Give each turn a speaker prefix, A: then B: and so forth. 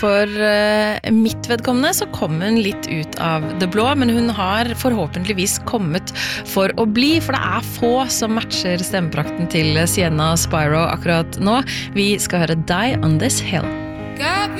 A: For mitt vedkommende så kom hun litt ut av det blå, men hun har forhåpentligvis kommet for å bli, for det få som matcher stemmeprakten til Sienna Spyro akkurat nå. Vi skal høre Die on This Hill.